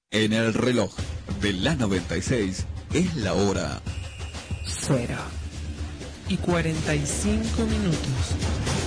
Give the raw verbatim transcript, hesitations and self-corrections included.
En el reloj de la noventa y seis es la hora cero y cuarenta y cinco minutos.